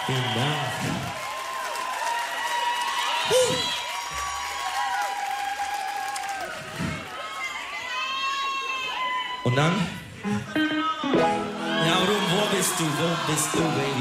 Vielen Dank. Und dann? Ja, Ruhm, wo bist du, Baby?